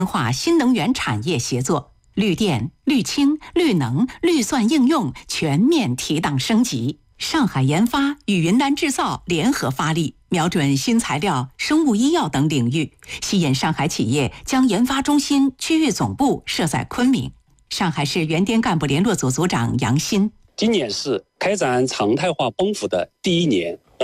化新能源产业协作，绿电、绿氢、绿能、绿算应用全面提档升级。上海研发与云南制造联合发力，瞄准新材料、生物医药等领域，吸引上海企业将研发中心区域总部设在昆明。上海市原滇干部联络组组长杨鑫： 今年是开展常态化帮扶的第一年，